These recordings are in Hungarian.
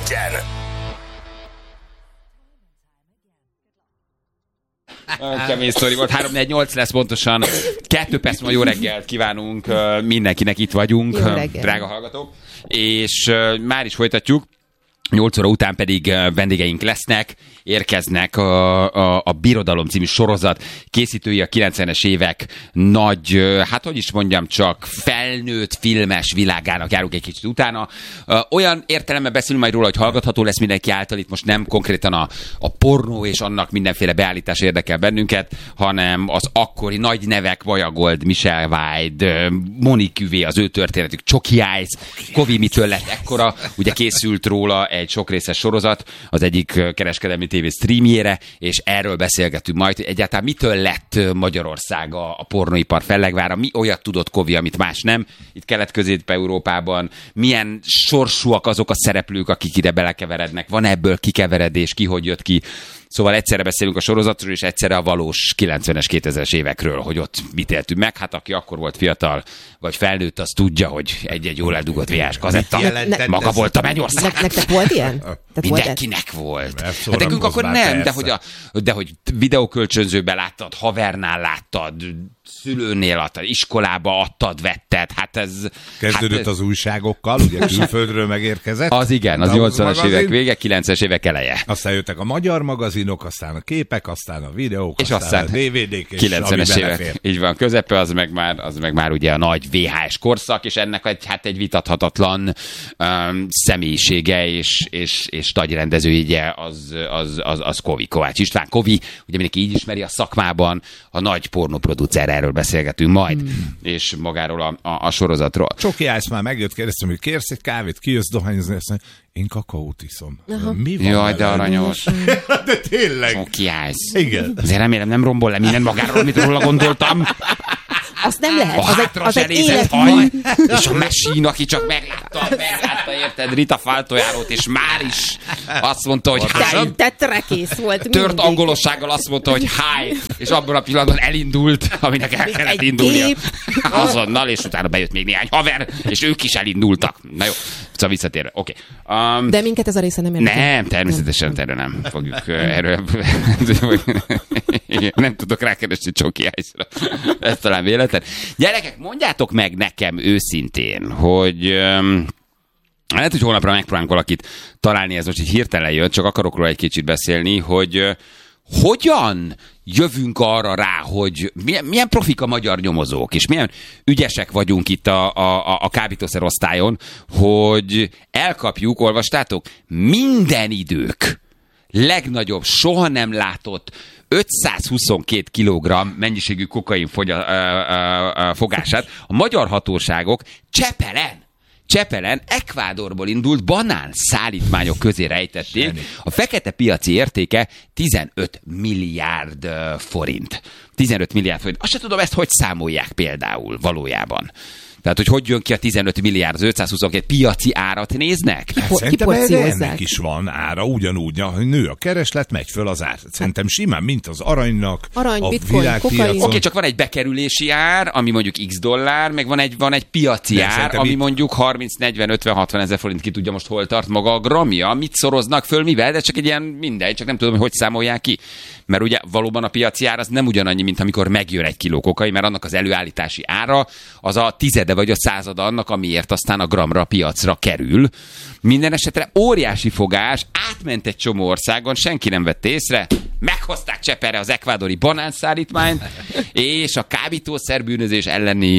reggel. Kemény sztori volt, 3-4-8 lesz pontosan. 2 perc múlva jó reggelt kívánunk mindenkinek, itt vagyunk, drága hallgatók. És már is folytatjuk. 8 óra után pedig vendégeink lesznek, érkeznek a Birodalom című sorozat készítői, a 90-es évek nagy, hát hogy is mondjam, csak felnőtt filmes világának járunk egy kicsit utána. Olyan értelemben beszélünk majd róla, hogy hallgatható lesz mindenki által, itt most nem konkrétan a pornó és annak mindenféle beállítás érdekel bennünket, hanem az akkori nagy nevek, Baja Gold, Michelle White, Monique Uvé, az ő történetük, Csoki Eyes, Kovi mitől lett ekkora, ugye készült róla egy sokrészes sorozat az egyik kereskedelmi tévé streamjére, és erről beszélgetünk majd, hogy egyáltalán mitől lett Magyarország a pornóipar fellegvára, mi olyat tudott Kovi, amit más nem, itt Kelet-Közép-Európában, milyen sorsúak azok a szereplők, akik ide belekeverednek, van ebből kikeveredés, ki hogy jött ki. Szóval egyszerre beszélünk a sorozatról, és egyszerre a valós 90-es, 2000-es évekről, hogy ott mit éltünk meg. Hát aki akkor volt fiatal, vagy felnőtt, az tudja, hogy egy-egy jól eldugott VHS kazetta. Maga volt a mennyország. Nektek volt ilyen? Mindenkinek volt. Hát nekünk akkor nem, de hogy videókölcsönzőben láttad, havernál láttad, szülőnél adtad, iskolába adtad, vetted, hát ez... Kezdődött az újságokkal, ugye külföldről megérkezett. Az igen, az 80-as évek vége, 90-es évek eleje. Aztán jöttek a magyar magazinok, aztán a képek, aztán a videók, és aztán a DVD-k, és 90-es évek. Így van, közepe, az meg már ugye a nagy VHS korszak, és ennek egy vitathatatlan személyisége és tagyrendezője az Kovi, Kovács István. Kovi, ugye mindenki így ismeri a szakmában, a nagy pornoproducer, erről beszélgetünk majd, és magáról a sorozatról. Csoki Eyes már megjött, kérdeztem, hogy kérsz egy kávét, kijössz dohányozni, azt mondja, én kakaót iszom. Mi van? Jaj, de aranyos. De tényleg. Csoki Eyes. Igen. Azért remélem nem rombol le minden magáról, amit róla gondoltam. Azt nem lehet. A hátra zselézett haj, és a Machine, aki csak meglátta, érted, Rita Faltojárót, és már is azt mondta, hogy hi. Tetrekész volt. Tört angolossággal azt mondta, hogy hi, és abban a pillanatban elindult, aminek el kellett indulnia. Azonnal, és utána bejött még néhány haver, és ők is elindultak. Na jó, szóval visszatérve. Oké. De minket ez a része nem érdekel. Nem, természetesen erről nem fogjuk. Erről nem tudok rákeresni Csoki Eyesra. Ez talán véletlen. Gyerekek, mondjátok meg nekem őszintén, hogy lehet, hogy holnapra megpróbálunk valakit találni, ez most így hirtelen jött, csak akarok róla egy kicsit beszélni, hogy hogyan jövünk arra rá, hogy milyen profik a magyar nyomozók, és milyen ügyesek vagyunk itt a kábítószer osztályon, hogy elkapjuk, olvastátok, minden idők legnagyobb, soha nem látott 522 kg mennyiségű kokain fogását a magyar hatóságok Csepelen, Ekvádorból indult banán szállítmányok közé rejtették. A fekete piaci értéke 15 milliárd forint. 15 milliárd forint. Azt sem tudom, ezt hogy számolják például valójában. Tehát, hogy jön ki a 15 milliárd, az 522 piaci árat néznek? Szerintem ennek is van ára, ugyanúgy, hogy nő a kereslet, megy föl az ár. Szerintem simán, mint az aranynak, a világpiacon. Oké, csak van egy bekerülési ár, ami mondjuk x dollár, meg van egy piaci ár, ami mondjuk 30, 40, 50, 60 ezer forint, ki tudja most hol tart maga a gramja, mit szoroznak föl, mivel, de csak egy ilyen mindegy, csak nem tudom, hogy számolják ki. Mert ugye valóban a piaci ár az nem ugyanannyi, mint amikor megjön egy kiló kokain, mert annak az előállítási ára az a tizede vagy a százada annak, amiért aztán a gramra, a piacra kerül. Minden esetre óriási fogás, átment egy csomó országon, senki nem vette észre, meghozták Cseperre az ekvádori banánszállítmányt, és a kábítószerbűnözés elleni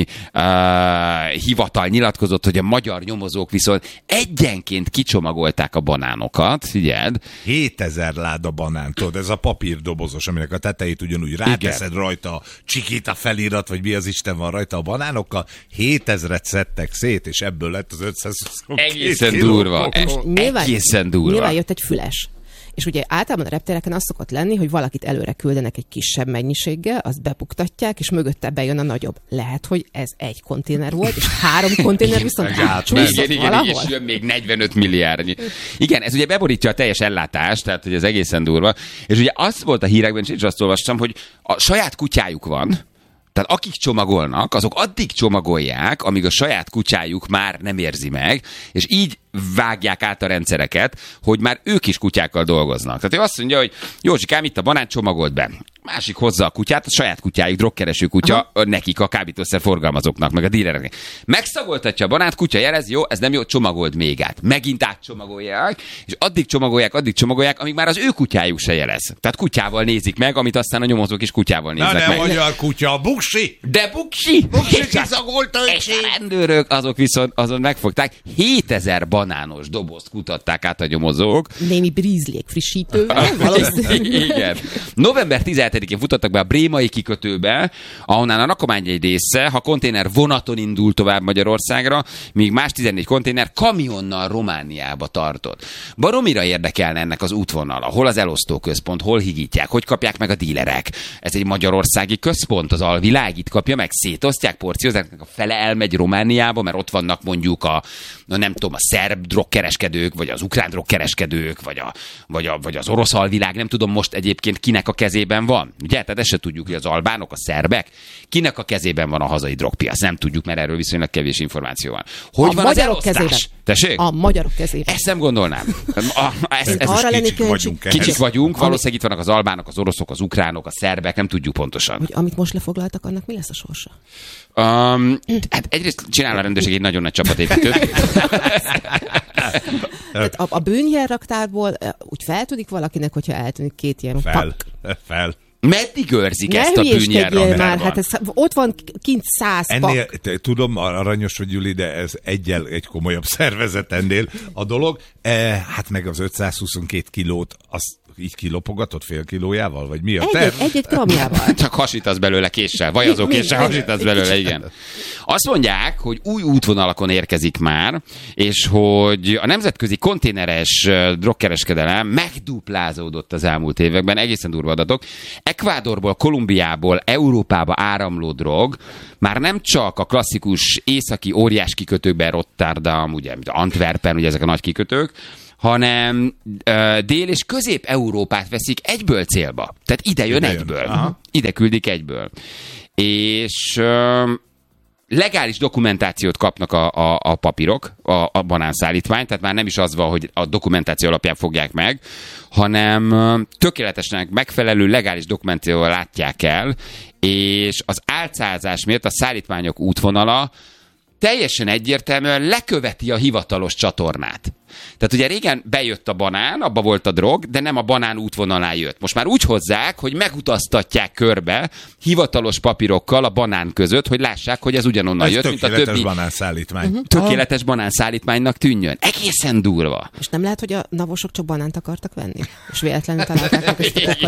hivatal nyilatkozott, hogy a magyar nyomozók viszont egyenként kicsomagolták a banánokat, figyeld. 7000 láda banán, tudod, ez a papírdobozos, aminek a tetejét ugyanúgy ráteszed rajta, Chiquita felirat, vagy mi az Isten van rajta a banánokkal, 7000-et szedtek szét, és ebből lett az 522 egészen durva. Egészen durva. Nyilván jött egy füles. És ugye általában a reptéreken az szokott lenni, hogy valakit előre küldenek egy kisebb mennyiséggel, azt bepuktatják, és mögötte bejön a nagyobb. Lehet, hogy ez egy konténer volt, és 3 konténer viszont csúszott valahol. És jön még 45 milliárdnyi. Igen, ez ugye beborítja a teljes ellátást, tehát hogy ez egészen durva. És ugye az volt a hírekben, és azt olvastam, hogy a saját kutyájuk van, Tehát akik csomagolnak, azok addig csomagolják, amíg a saját kutyájuk már nem érzi meg, és így vágják át a rendszereket, hogy már ők is kutyákkal dolgoznak. Tehát ő azt mondja, hogy Józsikám, itt a banán, csomagold be. Másik hozza a kutyát, a saját kutyájuk, drogkereső kutya, nekik a kábítószer forgalmazóknak, meg a dílereknek. Megszagoltatja a banánt, kutya jelez, jó, ez nem jó, csomagold még át. Megint átcsomagolják, és addig csomagolják, amíg már az ő kutyájuk se jelez. Tehát kutyával nézik meg, amit aztán a nyomozók is kutyával néznek meg. Na de magyar kutya, buksi! De buksi! Buksi kiszagolta, és a rendőrök, azok viszont azon megfogták. 7000 banános dobozt kutatták át a nyomozók. Némi brízlék frissítővel. Igen. November 17-én futottak be a brémai kikötőbe, ahonnan a rakomány egy része, ha konténer vonaton indul tovább Magyarországra, míg más 14 konténer kamionnal Romániába tartott. Baromira érdekelne ennek az útvonala, hol az elosztóközpont, hol higítják, hogy kapják meg a dílerek. Ez egy magyarországi központ, az alvilág itt kapja meg, szétosztják, porciózák, a fele elmegy Romániába, mert ott vannak mondjuk a szerb drogkereskedők, vagy az ukrán drogkereskedők, vagy az orosz alvilág, nem tudom most egyébként kinek a kezében van. Ugye? Tehát ezt se tudjuk, hogy az albánok, a szerbek, kinek a kezében van a hazai drogpiac. Nem tudjuk, mert erről viszonylag kevés információ van. Hogy a van az elosztás? Tessék? A magyarok kezében. Ezt nem gondolnám. Arra kicsik vagyunk, valószínűleg itt vannak az albánok, az oroszok, az ukránok, a szerbek, nem tudjuk pontosan. Hogy amit most lefoglaltak, annak mi lesz a sorsa? Hát egyrészt csinál a rendőrség egy nagyon nagy csapatépítőt. A bűnjel raktárból úgy feltűnik valakinek, hogyha eltűnik két ilyen Fel. Meddig őrzik ezt a bűnjel raktárban? Hát ott van kint 100 ennél, pak. Tudom, aranyos vagy, Gyuli, de ez egy komolyabb szervezet ennél a dolog. Hát meg az 522 kilót, azt így kilopogatott fél kilójával, vagy mi a terv? Egy gramjával. Csak hasítasz belőle késsel, vajazó késsel hasítasz belőle, igen. Azt mondják, hogy új útvonalakon érkezik már, és hogy a nemzetközi konténeres drogkereskedelem megduplázódott az elmúlt években, egészen durva adatok. Ekvádorból, Kolumbiából Európába áramló drog már nem csak a klasszikus északi óriás kikötőkben, Rotterdam, ugye, Antwerpen, ugye ezek a nagy kikötők, hanem Dél- és Közép-Európát veszik egyből célba. Tehát ide jön egyből. Aha. Ide küldik egyből. És legális dokumentációt kapnak a papírok, a banánszállítmány, tehát már nem is az van, hogy a dokumentáció alapján fogják meg, hanem tökéletesen megfelelő legális dokumentációval látják el, és az álcázás miatt a szállítmányok útvonala teljesen egyértelműen leköveti a hivatalos csatornát. Tehát ugye régen bejött a banán, abba volt a drog, de nem a banán útvonalán jött. Most már úgy hozzák, hogy megutaztatják körbe hivatalos papírokkal a banán között, hogy lássák, hogy ez ugyanonnan jött, mint a többi. Banánszállítmány. Tökéletes banánszállítmánynak tűnjön. Egészen durva. És nem lehet, hogy a navosok csak banánt akartak venni? És véletlenül találták meg,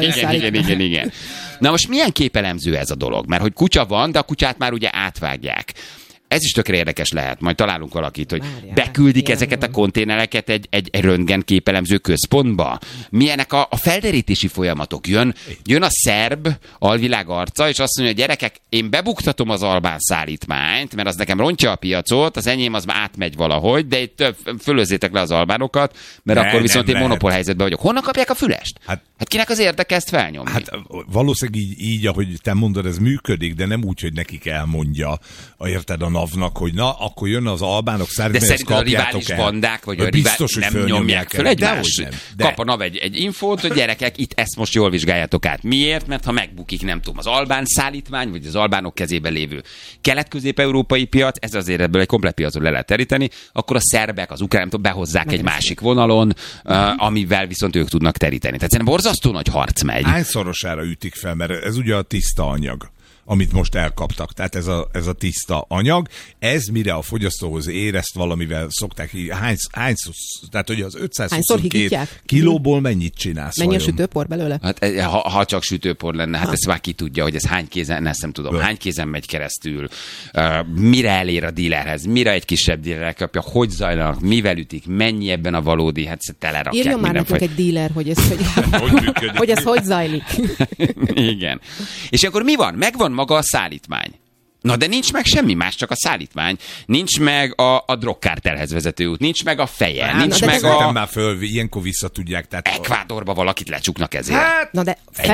és igen. Na most milyen képelemző ez a dolog? Mert hogy kutya van, de a kutyát már ugye átvágják. Ez is tökre érdekes lehet, majd találunk valakit, hogy beküldik ezeket a konténereket egy röntgen képelemző központba. Milyenek a felderítési folyamatok? Jön a szerb alvilág arca, és azt mondja, hogy gyerekek, én bebuktatom az albán szállítmányt, mert az nekem rontja a piacot, az enyém az már átmegy valahogy, de itt fölözzétek le az albánokat, mert akkor viszont én monopól helyzetben vagyok. Honnan kapják a fülest? Hát kinek az érdeke ezt felnyomni? Hát valószínűleg így, ahogy te mondod, ez működik, de nem úgy, hogy nekik elmondja, érted, a NAV-nak, hogy na, akkor jön az albánok szállítmány, ezt kapjátok el. De szerinted a rivális bandák, vagy a biztos, nem nyomják föl egymást. Kap a NAV egy infót, hogy gyerekek, itt ezt most jól vizsgáljátok át. Miért? Mert ha megbukik, nem tudom, az albán szállítmány, vagy az albánok kezében lévő kelet-közép-európai piac, ez azért ebből egy komplet piacot le lehet teríteni, akkor a szerbek, az ukránok behozzák egy másik vonalon, amivel viszont ők tudnak teríteni. Tehát szerintem borzasztó nagy harc megy. Hányszorosára ütik fel, mert ez ugye a tiszta anyag, amit most elkaptak. Tehát ez a tiszta anyag, ez mire a fogyasztóhoz ér, ezt valamivel szokták így, tehát hogy az 522 kilóból mennyit csinálsz? Mennyi a sütőpor belőle? Hát ha csak sütőpor lenne, hát ezt már ki tudja, hogy ez hány kézen, ezt nem tudom, hány kézen megy keresztül, mire elér a dílerhez, mire egy kisebb díler kapja, hogy zajlanak, mivel ütik, mennyi ebben a valódi, hát telerakják. Írjon már nekünk egy díler, hogy ez hogy zajlik. Igen. És akkor mi van? Megvan maga a szállítmány. Na de nincs meg semmi más, csak a szállítmány. Nincs meg a drogkártelhez vezető út, nincs meg a feje, Hát, nincs meg a... már föl, ilyenkor vissza tudják. Tehát Ekvádorba valakit lecsuknak ezért. Hát, Na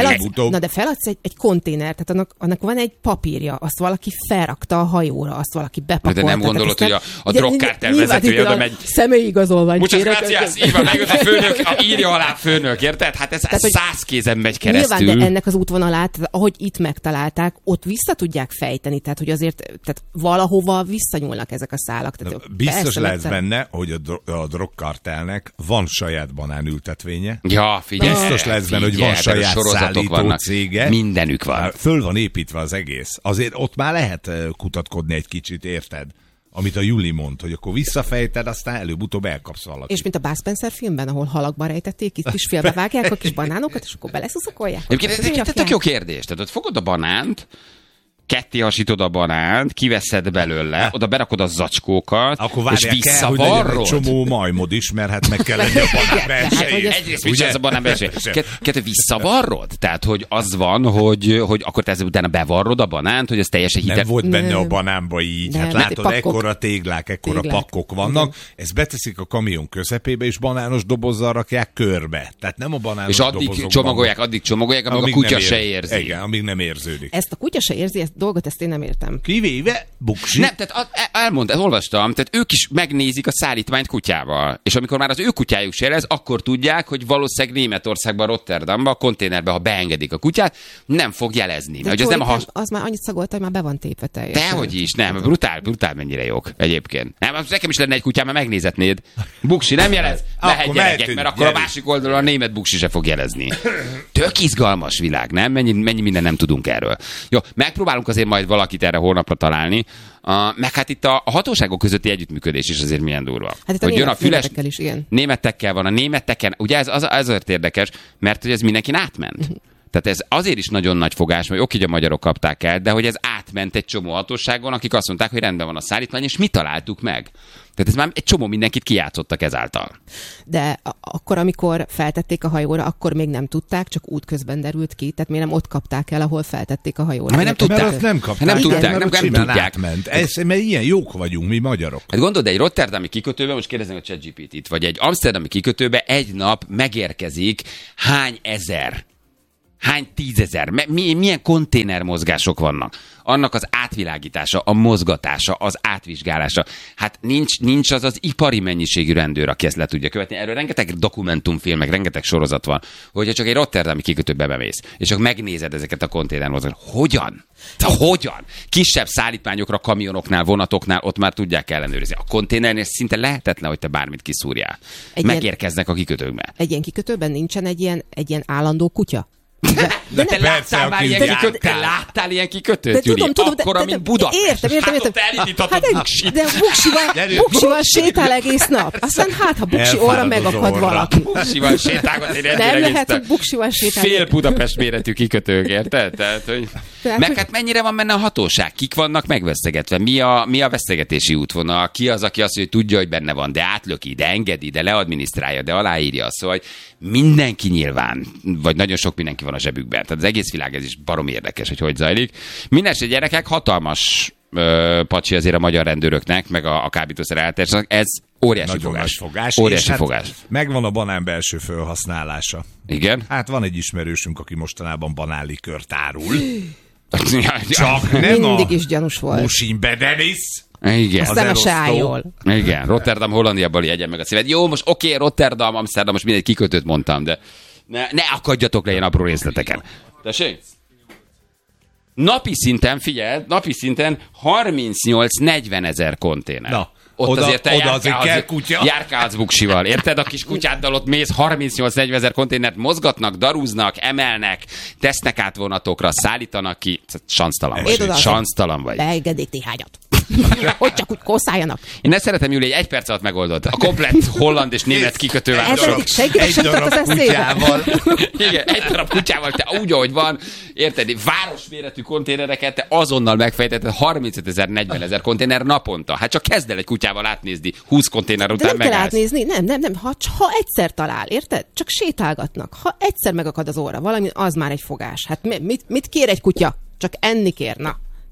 de feladsz egy konténert, tehát annak van egy papírja, azt valaki felrakta a hajóra, azt valaki bepakolta. De nem gondolod, hogy a drogkártel vezetője oda megy... Személyigazolvány. Muchas gracias, így van, megjött a főnök, írja alá főnök, érted? Hát ez 100 kézen megy keresztül. Nyilván, de ennek az útvonalát, ahogy itt megtalálták, ott vissza tudják fejteni, tehát hogy azért tehát valahova visszanyúlnak ezek a szálak. Tehát biztos lesz benne, hogy a drogkartelnek van saját banánültetvénye. Ja, figyelj. Biztos lesz benne, hogy van saját szállító cége. Mindenük van. Föl van építve az egész. Azért ott már lehet kutatkodni egy kicsit, érted? Amit a Juli mond, hogy akkor visszafejted, aztán előbb-utóbb elkapsz valakit. És mint a Bud Spencer filmben, ahol halakba rejtették, itt is félbevágják a kis banánokat, és akkor beleszuszakolják. Ez tök jó kérdés. Tehát ott fogod a banánt, ketté hasítod a banánt, kiveszed belőle, oda berakod a zacskókat, akkor és visszavarrod. Egy csomó majmod is, mert hát meg kell lenni a banán belsejét. Egyrészt mit csinálsz a banán belsejét? Kettő, visszavarrod? Tehát, hogy az van, hogy akkor te ezzel utána bevarrod a banánt, hogy ez teljesen hitet. Nem volt benne a banánba így. Hát látod, ekkora téglák, ekkora pakkok vannak. Ezt beteszik a kamion közepébe, és banános dobozzal rakják körbe. Tehát nem a banános dobozokban. És addig csomagolják, amíg a kutya se érzi. Igen, amíg nem érződik. Ezt a kutya se érzi, dolgot ezt én nem értem. Kivéve Buksi. Nem, tehát olvastam, tehát ők is megnézik a szállítmányt kutyával. És amikor már az ő kutyájuk sérez, akkor tudják, hogy valószínűleg Németországban, Rotterdamban, a konténerbe, ha beengedik a kutyát, nem fog jelezni. De hogy az már annyit szagolta, hogy már be van tépve teljesen. Dehogy is, nem, brutál mennyire jók egyébként. Nem, nekem is lenne egy kutyám, mert megnézetnéd. Buksi nem jelez, mehet gyerekek, mert akkor a másik oldalon a német Buksi se fog jelezni. Tök izgalmas világ, nem? Mennyi minden nem tudunk erről. Jó, megpróbálunk azért majd valakit erre holnapra találni. Meg hát itt a hatóságok közötti együttműködés is azért milyen durva. Hát hogy jön a füles, is, igen. Németekkel van, a németeken, ugye ez azért érdekes, mert hogy ez mindenkin átment. Tehát ez azért is nagyon nagy fogás, hogy oké, hogy a magyarok kapták el, de hogy ez átment egy csomó hatóságon, akik azt mondták, hogy rendben van a szállítmány, és mi találtuk meg. Tehát ez már egy csomó mindenkit kijátszottak ezáltal. De akkor, amikor feltették a hajóra, akkor még nem tudták, csak útközben derült ki, tehát miért nem ott kapták el, ahol feltették a hajóra. Mert nem tudták. Mert nem kapták. Nem tudják. Mert ilyen jók vagyunk mi magyarok. Hát gondold, egy rotterdami kikötőben, most kérdezem a ChatGPT-t, vagy egy amsterdami kikötőben egy nap megérkezik hány ezer, hány tízezer, milyen konténermozgások vannak. Annak az átvilágítása, a mozgatása, az átvizsgálása. Hát nincs az ipari mennyiségű rendőr, aki ezt le tudja követni. Erről rengeteg dokumentumfilm, meg rengeteg sorozat van, hogyha csak egy rotterdami kikötőbe bemész, és csak megnézed ezeket a konténermozgásokat. Hogyan? Kisebb szállítmányokra, kamionoknál, vonatoknál ott már tudják ellenőrizni. A konténernél szinte lehetetlen, hogy te bármit kiszúrjál. Megérkeznek a kikötőkbe. Egy ilyen kikötőben nincsen egy ilyen állandó kutya? De te láttál már ilyen kikötőt? Te láttál ilyen kikötőt, Gyuri? Akkora, mint Budapest. Értem. Hát ott elindíthatod Buksit. De Buksival sétál egész nap. Aztán ha Buksi orra megakad valaki. Buksival sétálgat egy nem lehet, hogy Buksival sétál. Fél Budapest méretű kikötők, érted? Meg hát mennyire van benne a hatóság? Kik vannak megvesztegetve? Mi a vesztegetési útvonal? Ki az, aki azt mondja, hogy tudja, hogy benne van, de átlöki, de engedi, de leadminisztrálja, de aláírja. Szóval mindenki nyilván, vagy nagyon sok mindenki van a zsebükben. Tehát az egész világ ez is baromi érdekes, hogy zajlik. Mindenesetre gyerekek, hatalmas pacsi azért a magyar rendőröknek, meg a kábítószer eltársak. Ez óriási fogás. Óriási fogás. Megvan a banán belső felhasználása. Igen? Hát van egy ismerősünk, aki mostanában banánlikört árul. Csak nem mindig is gyanús volt. Musimbe Denis. Igen. Aztán a se áll jól. Igen, Rotterdam, Hollandiából egyen meg a szíved. Jó, most oké, Rotterdam, Amsterdam, most mindegy kikötőt mondtam, de ne akadjatok le ilyen apró részleteken. Tessék? Napi szinten, figyeld, 38-40 ezer konténer. Na. Ott azért te kell kutya. Járkálsz Buksival, érted? A kis kutyáddal ott mész, 38-40 ezer konténert mozgatnak, darúznak, emelnek, tesznek át vonatokra, szállítanak ki. Sansztalan vagy. Beengedték néhányat. Hogy csak úgy kószáljanak. Én ezt szeretem, Júli, egy perc alatt megoldod. A komplett holland és német kikötővel. Egy darab kutyával. Igen, egy darab kutyával, te úgy, ahogy van, érted, városméretű konténereket, te azonnal megfejtetted 35 000-40 000 konténer naponta. Hát csak kezd el egy kutyával átnézni, 20 konténer után megállsz. Nem kell átnézni, nem. Ha egyszer talál, érted? Csak sétálgatnak. Ha egyszer megakad az óra valami, az már egy fogás. Hát mit kér egy kutya? Csak enni kér, na.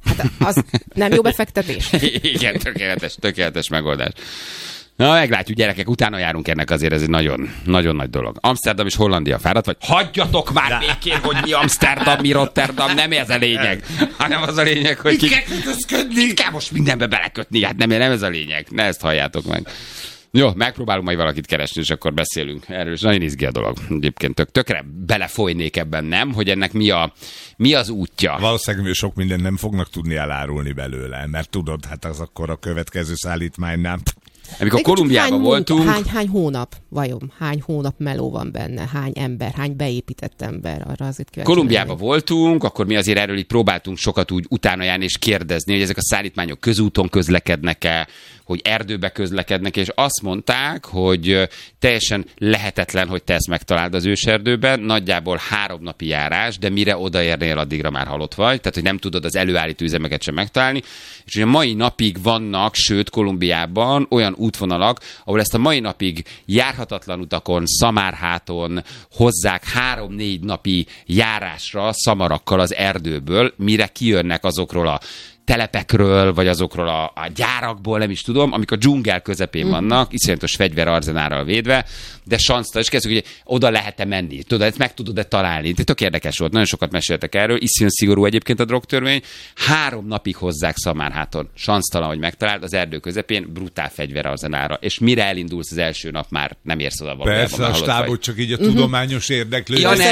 Hát az nem jó befektetés? Igen, tökéletes megoldás. Na, meglátjuk, gyerekek, utána járunk ennek, azért ez egy nagyon, nagyon nagy dolog. Amsterdam és Hollandia fáradt, vagy hagyjatok már békén, hogy mi Amsterdam, mi Rotterdam, nem ez a lényeg, hanem az a lényeg, hogy ki kell most mindenbe belekötni, hát nem ez a lényeg, ne ezt halljátok meg. Jó, megpróbálunk majd valakit keresni, és akkor beszélünk erről, és nagyon izgi a dolog. Egyébként tökre belefolynék ebben, nem? Hogy ennek mi az útja? Valószínűleg sok mindent nem fognak tudni elárulni belőle, mert tudod, hát az akkor a következő szállítmánynál... Amikor Kolumbiában voltunk... Hány hónap, vajon? Hány hónap meló van benne? Hány ember? Hány beépített ember? Arra azért kíváncsi. Kolumbiában voltunk, akkor mi azért erről így próbáltunk sokat úgy utána járni és kérdezni, hogy ezek a szállítmányok közúton közlekednek-e, hogy erdőbe közlekednek, és azt mondták, hogy teljesen lehetetlen, hogy te ezt megtaláld az őserdőben, nagyjából 3 napi járás, de mire odaérnél, addigra már halott vagy, tehát hogy nem tudod az előállító üzemeket sem megtalálni, és ugye mai napig vannak, sőt Kolumbiában olyan útvonalak, ahol ezt a mai napig járhatatlan utakon, szamárháton hozzák 3-4 napi járásra szamarakkal az erdőből, mire kijönnek azokról a telepekről, vagy azokról a gyárakból, nem is tudom, amik a dzsungel közepén vannak, iszonyatos fegyverarzenárral védve, de sanszta, és kezdjük, hogy oda lehet-e menni, tudod, ezt meg tudod-e találni. Tök érdekes volt, nagyon sokat meséltek erről, iszonyan szigorú egyébként a drogtörvény, 3 napig hozzák szamárháton, sansztalan, hogy megtaláld, az erdő közepén brutál fegyverarzenára, és mire elindulsz az első nap, már nem érsz oda valójában. Persze, a stábot csak így a tudományos érdeklődés. Ja,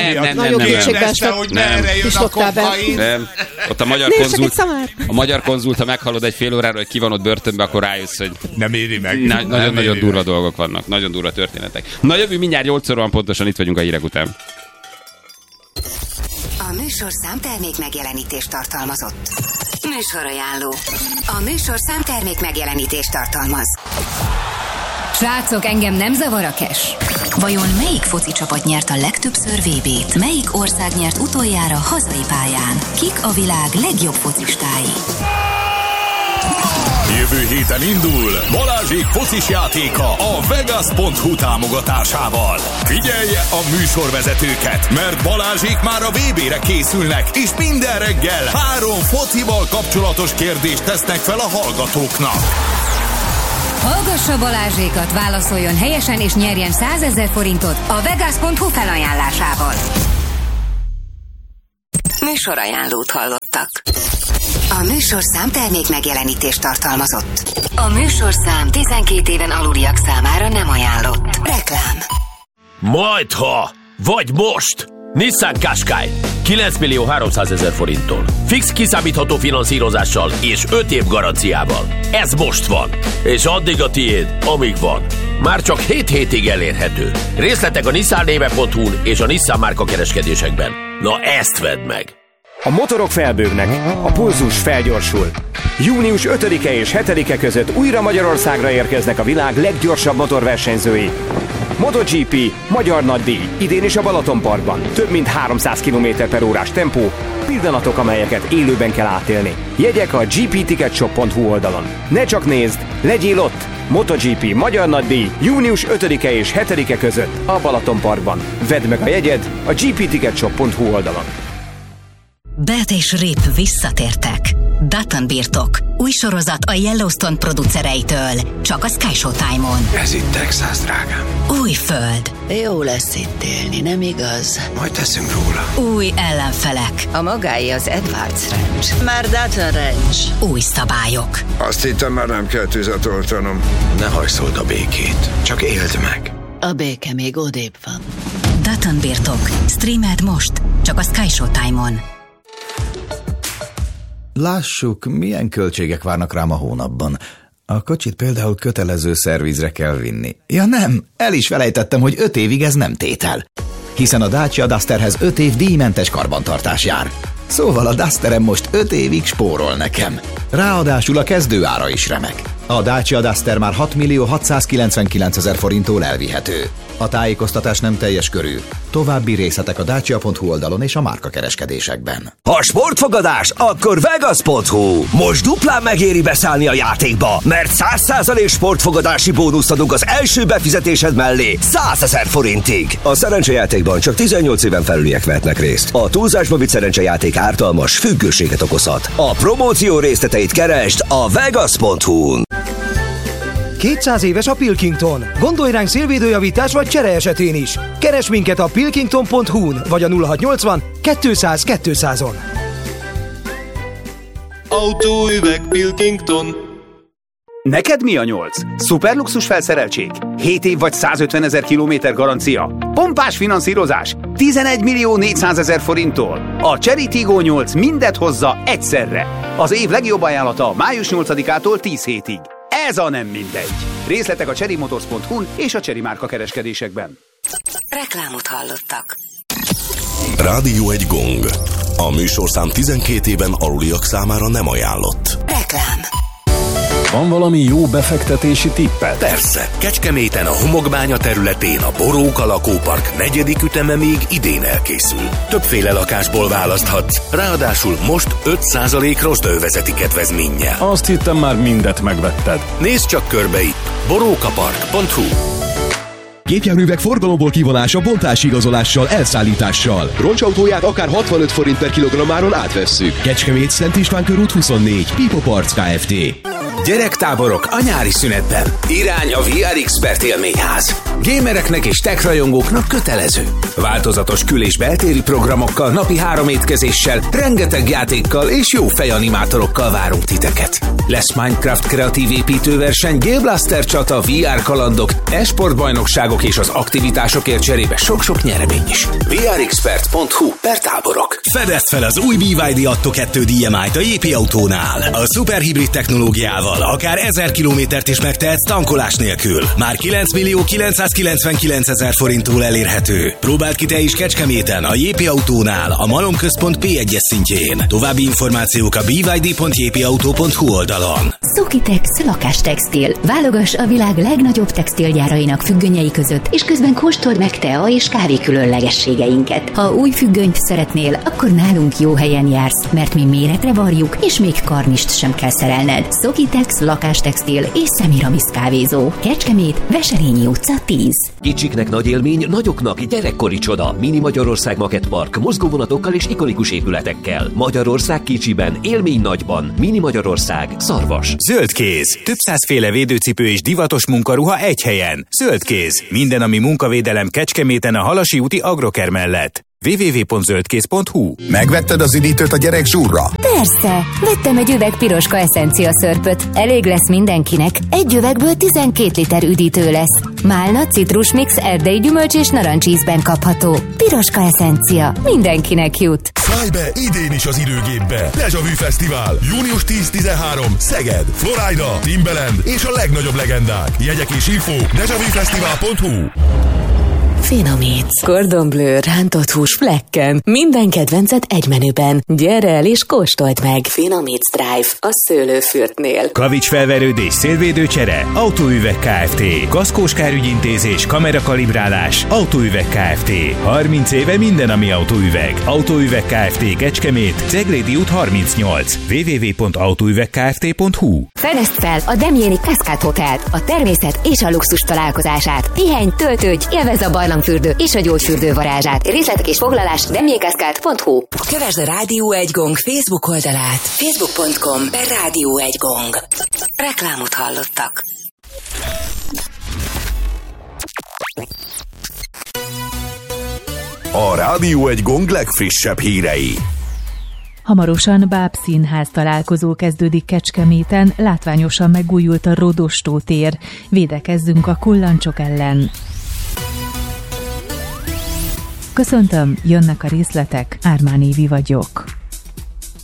nem. Ott a magyar konzult, ha meghallod egy fél órára, hogy ki van ott börtönbe, akkor rájössz, hogy nem éri meg. Nagyon durva dolgok vannak, nagyon durva történetek. Na, jövő mindjárt 8 óra van pontosan, itt vagyunk a hírek után. A műsorszám termék megjelenítést tartalmazott. Műsorajánló. A műsorszám termék megjelenítést tartalmaz. Srácok, engem nem zavar a cash. Vajon melyik foci csapat nyert a legtöbbször VB-t? Melyik ország nyert utoljára hazai pályán? Kik a világ legjobb focistái? Jövő héten indul Balázsék focis játéka a Vegas.hu támogatásával. Figyelje a műsorvezetőket, mert Balázsék már a VB-re készülnek, és minden reggel 3 focival kapcsolatos kérdést tesznek fel a hallgatóknak. Hallgassa Balázsékat, válaszoljon helyesen és nyerjen 100 000 forintot a Vegas.hu felajánlásával. Műsorajánlót hallottak. A műsorszám termék megjelenítést tartalmazott. A műsorszám 12 éven aluliak számára nem ajánlott. Reklám. Majdha, vagy most! Nissan Qashqai 9 300 000 forinttól. Fix kiszámítható finanszírozással és 5 év garanciával. Ez most van. És addig a tiéd, amíg van. Már csak 7 hétig elérhető. Részletek a nissannéve.hu-n és a Nissan márka kereskedésekben. Na ezt vedd meg! A motorok felbőgnek, a pulzus felgyorsul. Június 5-e és 7-e között újra Magyarországra érkeznek a világ leggyorsabb motorversenyzői. MotoGP, magyar nagydíj, idén is a Balatonparkban. Több mint 300 km/h tempó, pillanatok, amelyeket élőben kell átélni. Jegyek a gpticketshop.hu oldalon. Ne csak nézd, legyél ott! MotoGP, magyar nagydíj, június 5-e és 7-e között a Balatonparkban. Vedd meg a jegyed a gpticketshop.hu oldalon. Bert és Rip visszatértek. Dutton birtok. Új sorozat a Yellowstone producereitől. Csak a Sky Showtime-on. Ez itt Texas, drágám. Új föld. Jó lesz itt élni, nem igaz? Majd teszünk róla. Új ellenfelek. A magáé az Edwards Ranch. Már Dutton Ranch. Új szabályok. Azt hittem, már nem kell tüzet oltanom. Ne hajszold a békét. Csak éld meg. A béke még odébb van. Dutton birtok. Streameld most. Csak a Sky Showtime-on. Lássuk, milyen költségek várnak rám a hónapban. A kocsit például kötelező szervizre kell vinni. Ja nem, el is felejtettem, hogy 5 évig ez nem tétel. Hiszen a Dacia Dusterhez 5 év díjmentes karbantartás jár. Szóval a Dusterem most 5 évig spórol nekem. Ráadásul a kezdőára is remek. A Dacia Duster már 6.699.000 forinttól elvihető. A tájékoztatás nem teljes körű. További részletek a dacia.hu oldalon és a márkakereskedésekben. Ha sportfogadás, akkor Vegas.hu. Most duplán megéri beszállni a játékba, mert 100% sportfogadási bónuszt adunk az első befizetésed mellé 100 000 forintig. A szerencsejátékban csak 18 éven felüliek vehetnek részt. A túlzásba vitt szerencsejáték ártalmas, függőséget okozhat. A promóció részleteit keresd a Vegas.hu-n. 200 éves a Pilkington. Gondolj ránk szélvédőjavítás vagy csere esetén is. Keres minket a pilkington.hu-n vagy a 0680 200 200-on. Autóüveg Pilkington. Neked mi a 8? Szuperluxus felszereltség? 7 év vagy 150 000 kilométer garancia? Pompás finanszírozás? 11.400.000 forinttól. A Chery Tiggo 8 mindet hozza egyszerre. Az év legjobb ajánlata május 8-ától 10 hétig. Ez a nem mindegy. Részletek a cherrymotors.hu-n és a Chery márka kereskedésekben. Reklámot hallottak. Rádió egy gong. A műsorszám 12 éven aluliak számára nem ajánlott. Reklám. Van valami jó befektetési tippet? Persze. Kecskeméten a Homokbánya területén a Boróka lakópark 4. üteme még idén elkészül. Többféle lakásból választhatsz, ráadásul most 5% rossz övezeti kedvezménnyel. Azt hittem, már mindet megvetted. Nézd csak körbe itt. borókapark.hu. Gépjárművek forgalomból kivonása bontási igazolással, elszállítással. Roncsautóját akár 65 forint per kilogrammáron átvesszük. Kecskemét, Szent István körút 24. Pipo Parts Kft. Gyerektáborok a nyári szünetben. Irány a VR Expert élményház. Gamereknek és tech rajongóknak kötelező. Változatos kül- és beltéri programokkal, napi 3 étkezéssel, rengeteg játékkal és jó fejanimátorokkal várunk titeket. Lesz Minecraft kreatív építőverseny, Game Blaster csata, VR kalandok, e-sportbajnokságok és az aktivitásokért cserébe sok-sok nyeremény is. vrexpert.hu/táborok. Fedezd fel az új BYD Atto 2 DMI-t a JP Autónál. A szuperhibrid technológiával akár 1000 kilométert is megtehetsz tankolás nélkül. Már 9.999.000 forinttól elérhető. Próbáld ki te is Kecskeméten a JP Autónál, a Malomközpont P1-es szintjén. További információk a byd.jpautó.hu oldalon. Szokitex lakástextil. Válogass a világ legnagyobb textilgyárainak függönyei között, és közben kóstold meg tea és kávé különlegességeinket. Ha új függönyt szeretnél, akkor nálunk jó helyen jársz, mert mi méretre varjuk, és még karnist sem kell szerelned. Szokitex lakástextil és Semiramis kávézó. Kecskemét, Veselényi utca 10. Kicsiknek nagy élmény, nagyoknak gyerekkori csoda. Mini Magyarország Makettpark, mozgóvonatokkal és ikonikus épületekkel. Magyarország kicsiben, élmény nagyban. Mini Magyarország, Szarvas. Zöldkéz. Több százféle védőcipő és divatos munkaruha egy helyen. Zöldkéz. Minden, ami munkavédelem Kecskeméten a Halasi úti Agroker mellett. www.zöldkéz.hu. Megvetted az üdítőt a gyerek zsúrra? Persze! Vettem egy üveg Piroska eszencia szörpöt. Elég lesz mindenkinek. Egy üvegből 12 liter üdítő lesz. Málna, citrusmix, erdei gyümölcs és narancsízben kapható. Piroska eszencia. Mindenkinek jut. Szállj be idén is az időgépbe! Deja Vu Fesztivál. Június 10-13. Szeged, Florida, Timbaland és a legnagyobb legendák. Jegyek és info dejavufesztivál.hu. Finomítsz. Cordon Bleu, rántott hús flekken. Minden kedvencet egy menüben. Gyere el és kóstold meg. Finomítsz Drive a szőlőfürtnél. Kavics felverődés, szélvédőcsere, Autóüveg Kft. Kaszkós kárügyintézés, kamerakalibrálás, Autóüveg Kft. 30 éve minden, ami autóüveg. Autóüveg Kft. Kecskemét, Ceglédi út 38. www.autóüvegkft.hu. Fedezd fel a Demjéni Cascade Hotelt, a természet és a luxus találkozását. Pihenj, töltődj, élvezd a barlangfürdő és a gyógyfürdő varázsát. Részletek és foglalás demjékaszkált.hu. Kövesd a Rádió 1 Gong Facebook oldalát. facebook.com/Rádió 1 Gong. Reklámot hallottak. A Rádió 1 Gong legfrissebb hírei. Hamarosan bábszínház találkozó kezdődik Kecskeméten, látványosan megújult a Rodostó tér. Védekezzünk a kullancsok ellen. Köszöntöm, jönnek a részletek, Ármán Évi vagyok.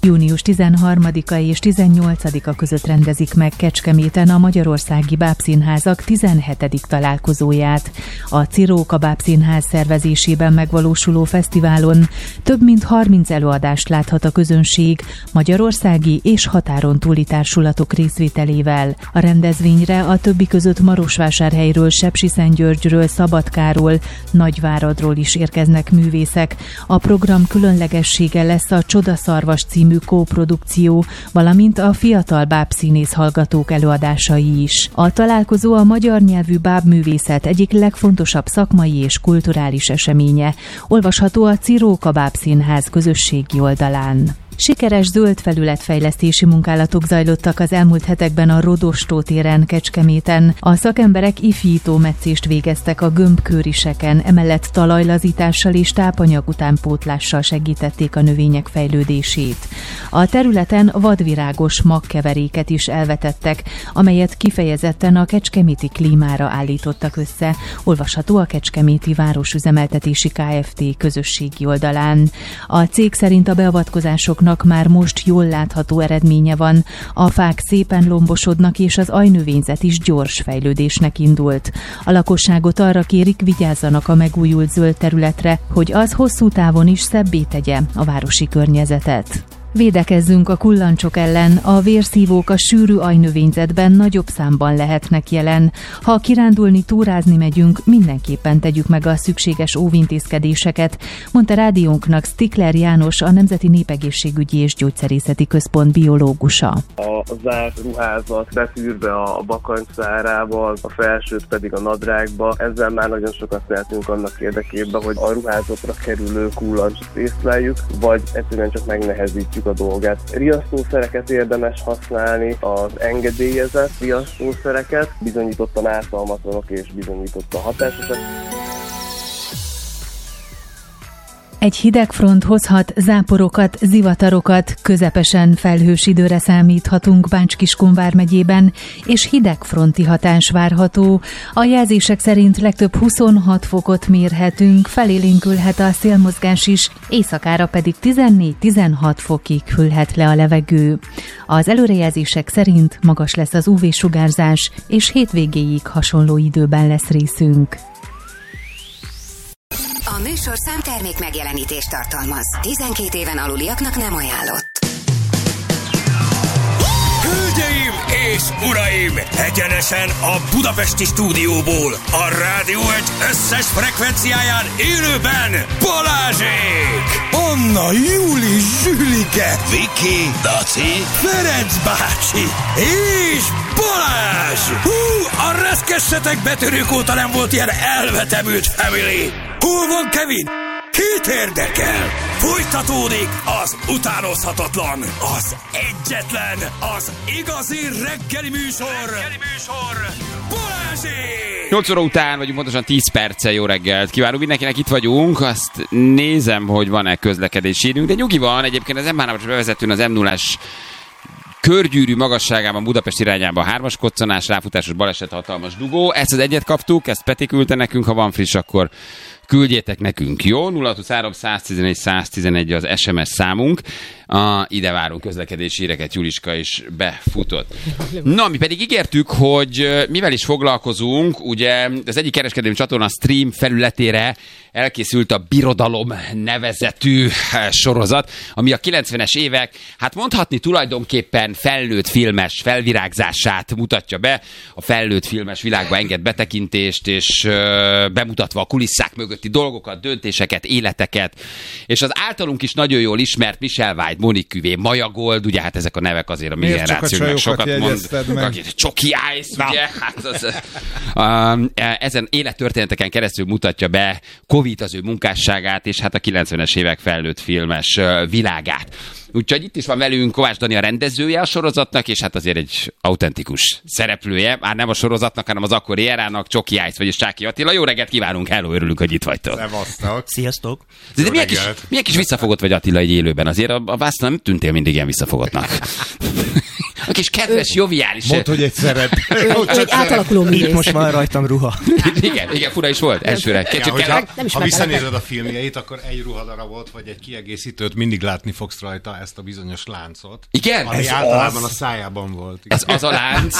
Június 13-a és 18-a között rendezik meg Kecskeméten a Magyarországi Bábszínházak 17. találkozóját. A Ciróka Bábszínház szervezésében megvalósuló fesztiválon több mint 30 előadást láthat a közönség magyarországi és határon túli társulatok részvételével. A rendezvényre a többi között Marosvásárhelyről, Sepsiszentgyörgyről, Szabadkáról, Nagyváradról is érkeznek művészek. A program különlegessége lesz a Csodaszarvas című kóprodukció, valamint a fiatal bábszínész hallgatók előadásai is. A találkozó a magyar nyelvű bábművészet egyik legfontosabb szakmai és kulturális eseménye. Olvasható a Ciróka Bábszínház közösségi oldalán. Sikeres zöld felületfejlesztési munkálatok zajlottak az elmúlt hetekben a Rodostó téren Kecskeméten. A szakemberek ifjító metszést végeztek a gömbkőriseken, emellett talajlazítással és tápanyag utánpótlással segítették a növények fejlődését. A területen vadvirágos magkeveréket is elvetettek, amelyet kifejezetten a kecskeméti klímára állítottak össze. Olvasható a Kecskeméti Városüzemeltetési Kft. Közösségi oldalán. A cég szerint a beavatkozások már most jól látható eredménye van. A fák szépen lombosodnak, és az ajnövényzet is gyors fejlődésnek indult. A lakosságot arra kérik, vigyázzanak a megújult zöld területre, hogy az hosszú távon is szebbé tegye a városi környezetet. Védekezzünk a kullancsok ellen, a vérszívók a sűrű ajnövényzetben nagyobb számban lehetnek jelen. Ha kirándulni, túrázni megyünk, mindenképpen tegyük meg a szükséges óvintézkedéseket, mondta rádiónknak Stikler János, a Nemzeti Népegészségügyi és Gyógyszerészeti Központ biológusa. A zárt ruházat betűrve a bakancszárába, a felsőt pedig a nadrágba, ezzel már nagyon sokat tehetünk annak érdekében, hogy a ruházatra kerülő kullancsot észleljük, vagy egyszerűen csak megnehezítjük a dolgát. Riasztószereket érdemes használni, az engedélyezett riasztószereket, bizonyítottan ártalmatlanok és bizonyítottan hatásosak. Egy hideg front hozhat záporokat, zivatarokat, közepesen felhős időre számíthatunk Bács-Kiskun vármegyében, és hidegfronti hatás várható. A jelzések szerint legtöbb 26 fokot mérhetünk, felélénkülhet a szélmozgás is, éjszakára pedig 14-16 fokig hűlhet le a levegő. Az előrejelzések szerint magas lesz az UV-sugárzás, és hétvégéig hasonló időben lesz részünk. A műsorszám termék megjelenítést tartalmaz. 12 éven aluliaknak nem ajánlott. Hölgyeim és uraim! Egyenesen a budapesti stúdióból, a Rádió egy összes frekvenciáján élőben Balázsék! Anna, Júli, Zsülike, Viki, Daci, Ferenc bácsi és Balázs! Hú, a reszkessetek betörők óta nem volt ilyen elvetemült family! Hol van Kevin? Kit érdekel? Folytatódik az utánozhatatlan, az egyetlen, az igazi reggeli műsor Balázsék! 8 óra után vagyunk, pontosan 10 perccel. Jó reggelt kívánunk mindenkinek, itt vagyunk. Azt nézem, hogy van-e közlekedési időnk, de nyugi van. Egyébként az M3-as bevezetőn az M0-as körgyűrű magasságában Budapest irányában 3-as koccanás, ráfutásos baleset, hatalmas dugó. Ezt az egyet kaptuk, ezt Peti küldte nekünk, ha van friss, akkor küldjétek nekünk, jó? 023 111 111 az SMS számunk. Ide várunk közlekedési híreket, Juliska is befutott. Na, mi pedig ígértük, hogy mivel is foglalkozunk, ugye az egyik kereskedelmi csatorna Stream felületére elkészült a Birodalom nevezetű sorozat, ami a 90-es évek, hát mondhatni tulajdonképpen felnőtt filmes felvirágzását mutatja be. A felnőtt filmes világba enged betekintést, és bemutatva a kulisszák mögötti dolgokat, döntéseket, életeket, és az általunk is nagyon jól ismert Michel White, Monique Cuvé, Maya Gold, ugye hát ezek a nevek azért a mi generációnak sokat mond. Csoki Ice, ugye? Hát ezen élettörténeteken keresztül mutatja be Covid az ő munkásságát, és hát a 90-es évek felnőtt filmes világát. Úgyhogy itt is van velünk Kovács Dani, a rendezője a sorozatnak, és hát azért egy autentikus szereplője, már nem a sorozatnak, hanem az akkori erának, Csoki Ice, vagyis Csáki Attila. Jó reggelt kívánunk, hello, örülünk, hogy itt vagytok. Szevasztok. Sziasztok. De milyen kis visszafogott vagy, Attila, egy élőben? Azért a Vászlán nem tűntél mindig ilyen visszafogottnak. A kis kedves, joviális. Mondd, hogy egy szeret. Egy átalakuló művész. Itt most már rajtam ruha. Igen, fura is volt elsőre. Ha visszanézed a filmjeit, akkor egy ruhadarab volt, vagy egy kiegészítőt, mindig látni fogsz rajta ezt a bizonyos láncot. Igen? Ami általában a szájában volt. Ez az a lánc.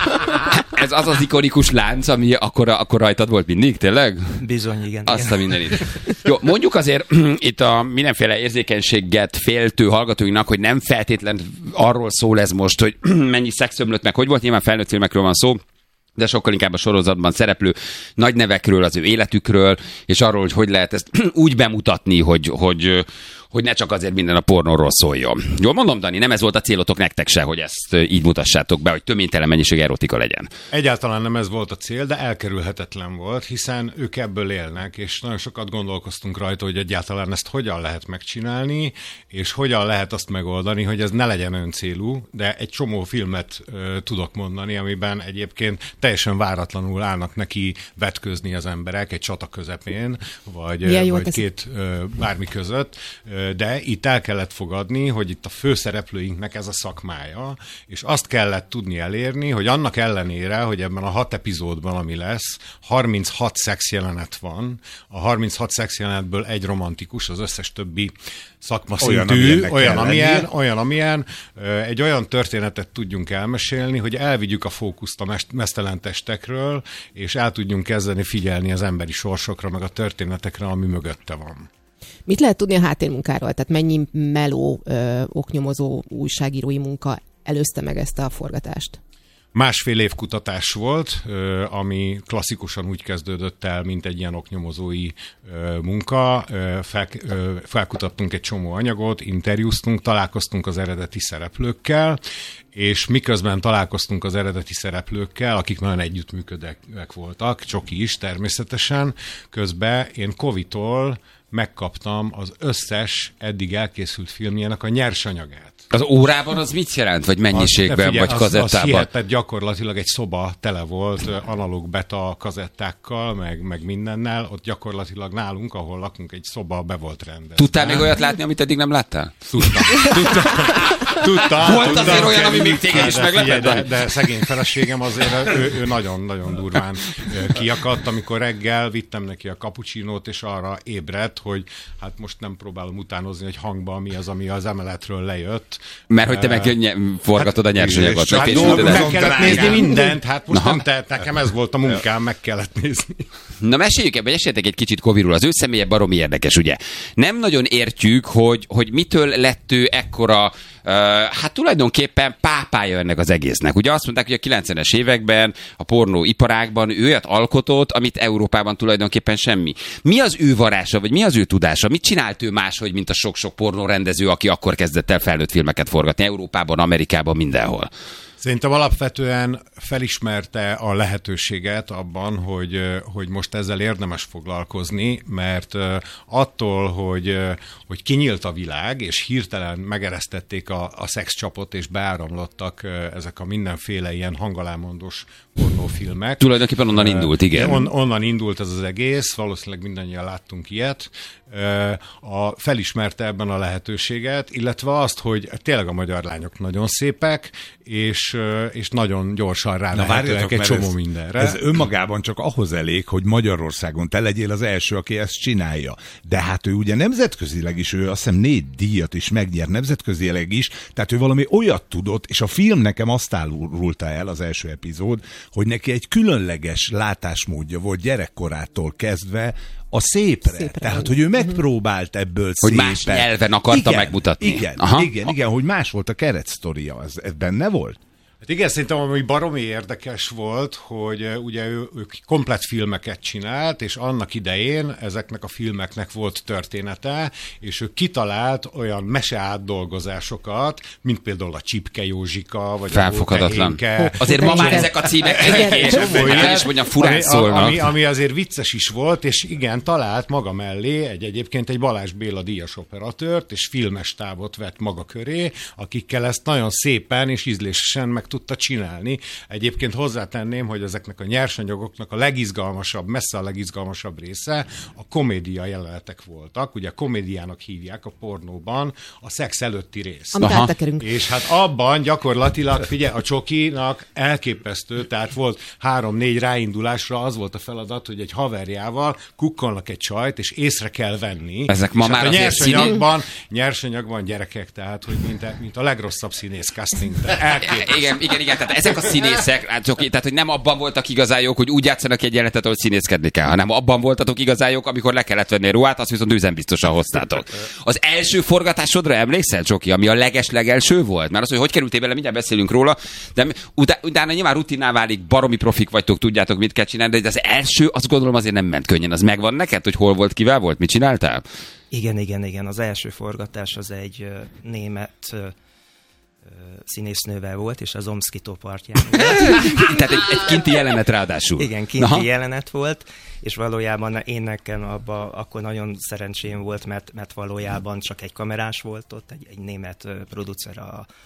Ez az ikonikus lánc, ami akkor rajtad volt mindig, tényleg? Bizony, igen. Azt a mindenit. Jó, mondjuk azért itt a mindenféle érzékenységet féltő hallgatóinknak, hogy nem feltétlen arról szól ez most, hogy mennyi szexömlött meg, hogy volt, nyilván felnőtt filmekről van szó, de sokkal inkább a sorozatban szereplő nagy nevekről, az ő életükről, és arról, hogy lehet ezt úgy bemutatni, hogy ne csak azért minden a pornóról szóljon. Jól mondom, Dani, nem ez volt a célotok nektek se, hogy ezt így mutassátok be, hogy töménytelen mennyiség erotika legyen. Egyáltalán nem ez volt a cél, de elkerülhetetlen volt, hiszen ők ebből élnek, és nagyon sokat gondolkoztunk rajta, hogy egyáltalán ezt hogyan lehet megcsinálni, és hogyan lehet azt megoldani, hogy ez ne legyen öncélú, de egy csomó filmet tudok mondani, amiben egyébként teljesen váratlanul állnak neki vetközni az emberek egy csata közepén, vagy két bármi között, de itt el kellett fogadni, hogy itt a főszereplőinknek ez a szakmája, és azt kellett tudni elérni, hogy annak ellenére, hogy ebben a 6 epizódban, ami lesz, 36 szexjelenet van, a 36 szexjelenetből egy romantikus, az összes többi szakmaszintű, olyan, amilyen, egy olyan történetet tudjunk elmesélni, hogy elvigyük a fókuszt a meztelen testekről, és el tudjunk kezdeni figyelni az emberi sorsokra, meg a történetekre, ami mögötte van. Mit lehet tudni a háttérmunkáról? Tehát mennyi meló, oknyomozó, újságírói munka előzte meg ezt a forgatást? 1,5 év kutatás volt, ami klasszikusan úgy kezdődött el, mint egy ilyen oknyomozói munka. Felkutattunk egy csomó anyagot, interjúztunk, találkoztunk az eredeti szereplőkkel, és miközben találkoztunk az eredeti szereplőkkel, akik nagyon együttműködőek voltak, Csoki is természetesen, közben én Covid-tól megkaptam az összes eddig elkészült filmjének a nyersanyagát. Az órában az mit jelent? Vagy mennyiségben, vagy kazettában? Az hihetet, gyakorlatilag egy szoba tele volt analóg beta kazettákkal, meg mindennel. Ott gyakorlatilag nálunk, ahol lakunk, egy szoba be volt rendezve. Tudtál még olyat látni, amit eddig nem láttál? Tudtam. Volt azért olyan, ami még téged is meglepett? De szegény feleségem azért, ő nagyon-nagyon durván kiakadt, amikor reggel vittem neki a cappuccinót, és arra ébredt, hogy hát most nem próbálom utánozni, hogy hangban mi az, ami az emeletről lejött. Mert hogy te meg forgatod a nyersanyagot. Meg kellett nézni mindent, hát most nem tehet, nekem ez volt a munkám, meg kellett nézni. Na meséljetek egy kicsit Koviról. Az ő személye baromi érdekes, ugye? Nem nagyon értjük, hogy mitől lett ő ekkora, hát tulajdonképpen pápája ennek az egésznek. Ugye azt mondták, hogy a 90-es években a pornóiparágban ő olyat alkotott, amit Európában tulajdonképpen semmi. Mi az ő varása, vagy mi az ő tudása? Mit csinált ő máshogy, mint a sok-sok pornórendező, aki akkor kezdett el felnőtt filmeket forgatni Európában, Amerikában, mindenhol? Szerintem alapvetően felismerte a lehetőséget abban, hogy most ezzel érdemes foglalkozni, mert attól, hogy kinyílt a világ, és hirtelen megeresztették a szexcsapot, és beáramlottak ezek a mindenféle ilyen hangalámondós pornófilmek. Tulajdonképpen onnan indult, igen. Onnan indult ez az egész, valószínűleg mindannyian láttunk ilyet. Felismerte ebben a lehetőséget, illetve azt, hogy tényleg a magyar lányok nagyon szépek, és nagyon gyorsan rámehetőek egy csomó mindenre. Ez önmagában csak ahhoz elég, hogy Magyarországon te legyél az első, aki ezt csinálja. De hát ő ugye nemzetközileg is, ő azt hiszem 4 díjat is megnyert nemzetközileg is, tehát ő valami olyat tudott, és a film nekem azt árulta el, az első epizód, hogy neki egy különleges látásmódja volt gyerekkorától kezdve a szépre. Tehát, hogy ő megpróbált ebből hogy más nyelven akarta megmutatni. Igen, hogy más volt a keretsztoria. Ez benne volt? Hát igen, szerintem ami baromi érdekes volt, hogy ugye ő komplett filmeket csinált, és annak idején ezeknek a filmeknek volt története, és ő kitalált olyan meseátdolgozásokat, mint például a Csipke Józsika, vagy felfoghatatlan. Azért ma már ezek a címek is mondjam, furán szólnak. Ami azért vicces is volt, és igen, talált maga mellé egyébként egy Balázs Béla díjas operatőrt, és filmes távot vett maga köré, akikkel ezt nagyon szépen és ízlésesen meg meg tudta csinálni. Egyébként hozzátenném, hogy ezeknek a nyersanyagoknak a legizgalmasabb, messze a legizgalmasabb része a komédia jelenetek voltak. Ugye a komédiának hívják a pornóban a szex előtti rész. És hát abban gyakorlatilag, figyelj, a csokinak elképesztő, tehát volt 3-4 ráindulásra, az volt a feladat, hogy egy haverjával kukkolnak egy csajt, és észre kell venni. Ezek ma már a nyersanyagban gyerekek, tehát hogy mint a legrosszabb színész casting. Igen, tehát ezek a színészek, tehát hogy nem abban voltak igazán jók, hogy úgy játszanak egy jelenetet, hogy színészkedni kell, hanem abban voltatok igazán jók, amikor le kellett venni a ruhát, azt viszont üzenbiztosan hoztátok. Az első forgatásodra emlékszel, Csoki, ami a leges-legelső volt? Mert az, hogy kerültél bele, mindjárt beszélünk róla, de utána nyilván rutinná válik, baromi profik vagytok, tudjátok, mit kell csinálni, de az első, azt gondolom azért nem ment könnyen. Az megvan neked, hogy hol volt, kivel volt, mit csináltál? Igen. Az első forgatás az egy német színésznővel volt, és az Omszki-tó partján. Tehát egy kinti jelenet ráadásul. Igen, kinti jelenet volt, és valójában én nekem abban akkor nagyon szerencsém volt, mert valójában csak egy kamerás volt ott, egy német producer